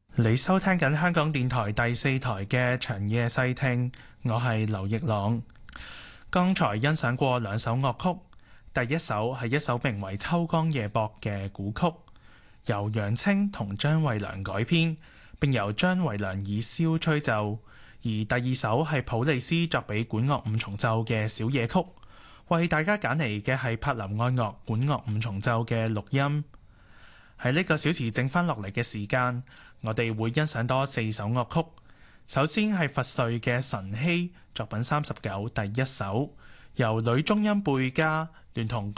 你收聽緊香港電台第4台嘅長夜細聽，我係劉奕朗。剛才欣賞過兩首樂曲，第一首係一首名為《秋江夜泊》嘅古曲，由楊青同張惠良改編，並由張惠良以簫吹奏；而第二首係普利斯作俾管樂五重奏嘅小夜曲。為大家揀嚟嘅係柏林愛樂管樂五重奏嘅錄音。喺呢個小時剩翻落嚟嘅時間，我哋會欣賞多4首樂曲。首先係佛瑞嘅晨曦作品39第一首，由女中音貝嘉聯同